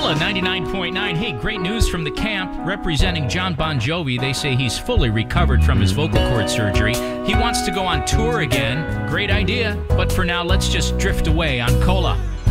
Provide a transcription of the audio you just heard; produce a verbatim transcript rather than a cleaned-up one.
Cola ninety-nine point nine. Hey, great news from the camp. Representing John Bon Jovi, they say he's fully recovered from his vocal cord surgery. He wants to go on tour again. Great idea. But for now, let's just drift away on Cola.